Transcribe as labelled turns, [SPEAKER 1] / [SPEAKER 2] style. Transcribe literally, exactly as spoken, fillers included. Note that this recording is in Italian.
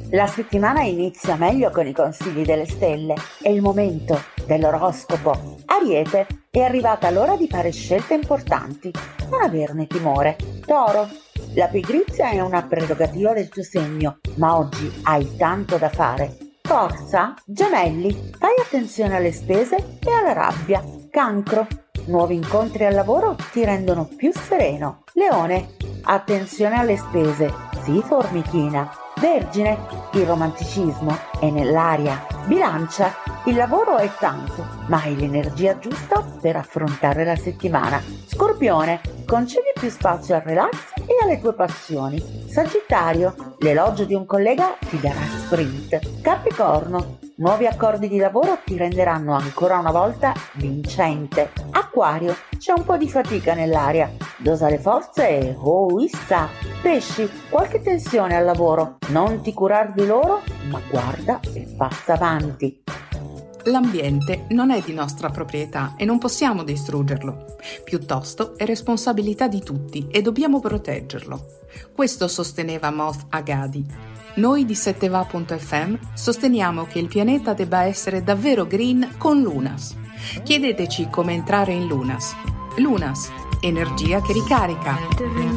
[SPEAKER 1] La settimana inizia meglio con i consigli delle stelle. È il momento dell'oroscopo. Ariete, è arrivata l'ora di fare scelte importanti. Non averne timore. Toro, la pigrizia è una prerogativa del tuo segno, ma oggi hai tanto da fare. Forza, Gemelli, fai attenzione alle spese e alla rabbia. Cancro, nuovi incontri al lavoro ti rendono più sereno. Leone, attenzione alle spese, sii formichina. Vergine, il romanticismo è nell'aria. Bilancia, il lavoro è tanto, ma hai l'energia giusta per affrontare la settimana. Scorpione, concedi più spazio al relax e alle tue passioni. Sagittario, l'elogio di un collega ti darà sprint. Capricorno, nuovi accordi di lavoro ti renderanno ancora una volta vincente. Acquario, c'è un po' di fatica nell'aria. Dosa le forze e oh issa. Pesci, qualche tensione al lavoro. Non ti curar di loro, ma guarda e passa avanti.
[SPEAKER 2] L'ambiente non è di nostra proprietà e non possiamo distruggerlo. Piuttosto è responsabilità di tutti e dobbiamo proteggerlo. Questo sosteneva Moth Agadi. Noi di sette va punto effe emme sosteniamo che il pianeta debba essere davvero green con Lunas. Chiedeteci come entrare in Lunas. Lunas, energia che ricarica.